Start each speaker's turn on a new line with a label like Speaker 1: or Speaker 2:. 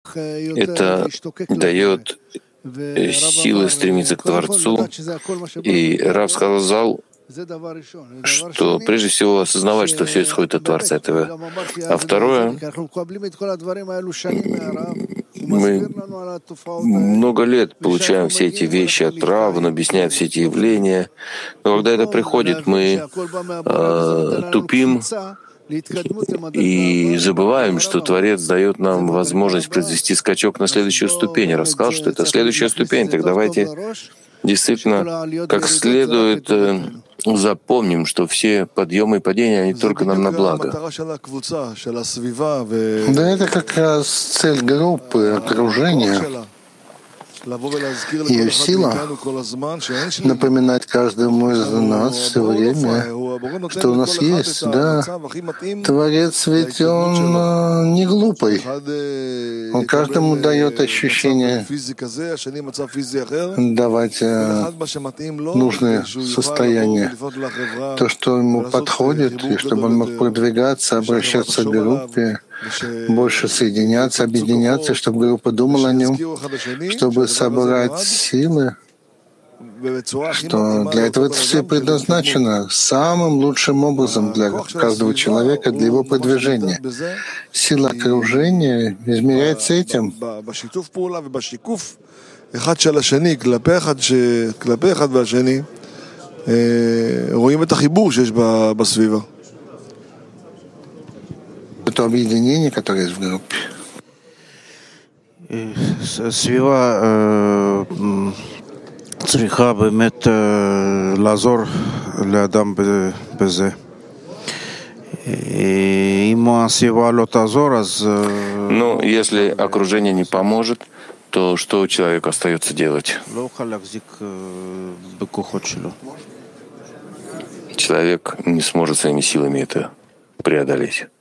Speaker 1: это дает силы стремиться к Творцу. И Рав сказал, что прежде всего осознавать, что все исходит от Творца этого. А второе, мы много лет получаем все эти вещи от Рава, он объясняет все эти явления. Но когда это приходит, мы тупим и забываем, что Творец дает нам возможность произвести скачок на следующую ступень. Рав сказал, что это следующая ступень, так давайте действительно как следует запомним, что все подъемы и падения, они только нам на благо.
Speaker 2: Да, это как раз цель группы, окружения. Ее сила — напоминать каждому из нас все время, что у нас есть. Да, Творец ведь он не глупый. Он каждому дает ощущение давать нужное состояние, то, что ему подходит, и чтобы он мог продвигаться, обращаться к группе, больше соединяться, объединяться, чтобы группа думала о нем, чтобы собрать силы, что для этого это все предназначено самым лучшим образом для каждого человека, для его продвижения. Сила окружения измеряется этим. Это объединение, которое есть в группе.
Speaker 3: סביבה צריכה באמת לעזור לאדם בזה. אם הסביבה לא תעזור, אז...
Speaker 1: Но если окружение не поможет, то что человеку остается делать? Человек не сможет своими силами это преодолеть.